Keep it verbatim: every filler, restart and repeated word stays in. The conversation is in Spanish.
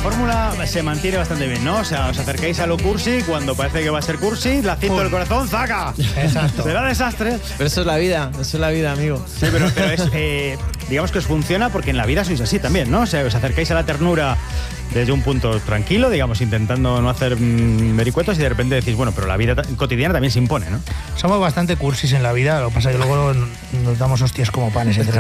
fórmula se mantiene bastante bien, ¿no? O sea, os acercáis a lo cursi, cuando parece que va a ser cursi, la cinta del corazón, ¡zaca! Exacto. Será desastre. Pero eso es la vida, eso es la vida, amigo. Sí, pero, pero es, eh, digamos que os funciona porque en la vida sois así también, ¿no? O sea, os acercáis a la ternura desde un punto tranquilo, digamos, intentando no hacer mmm, vericuetos, y de repente decís, bueno, pero la vida cotidiana también se impone, ¿no? Somos bastante cursis en la vida, lo que pasa es que luego nos damos hostias como panes entre